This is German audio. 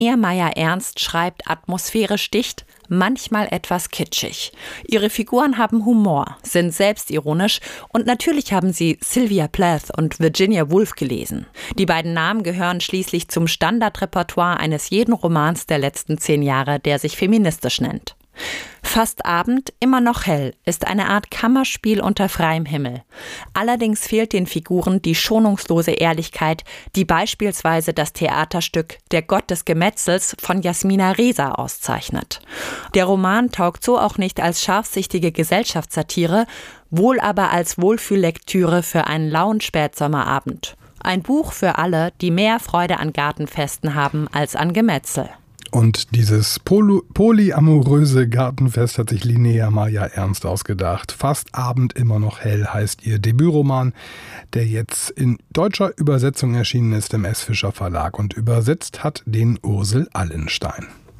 Linnea Meyer-Ernst schreibt atmosphärisch dicht, manchmal etwas kitschig. Ihre Figuren haben Humor, sind selbstironisch und natürlich haben sie Sylvia Plath und Virginia Woolf gelesen. Die beiden Namen gehören schließlich zum Standardrepertoire eines jeden Romans der letzten 10 Jahre, der sich feministisch nennt. Fast Abend, immer noch hell ist eine Art Kammerspiel unter freiem Himmel. Allerdings fehlt den Figuren die schonungslose Ehrlichkeit, die beispielsweise das Theaterstück Der Gott des Gemetzels von Jasmina Reza auszeichnet. Der Roman taugt so auch nicht als scharfsichtige Gesellschaftssatire, wohl aber als Wohlfühllektüre für einen lauen Spätsommerabend. Ein Buch für alle, die mehr Freude an Gartenfesten haben als an Gemetzel. Und dieses polyamoröse Gartenfest hat sich Linnea Meyer-Ernst ausgedacht. Fast Abend, immer noch hell heißt ihr Debütroman, der jetzt in deutscher Übersetzung erschienen ist im S. Fischer Verlag. Und übersetzt hat den Ursel Allenstein.